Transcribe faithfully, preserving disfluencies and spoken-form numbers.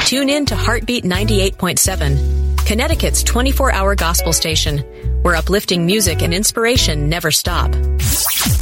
Tune in to Heartbeat ninety-eight point seven, Connecticut's twenty-four hour gospel station, where uplifting music and inspiration never stop.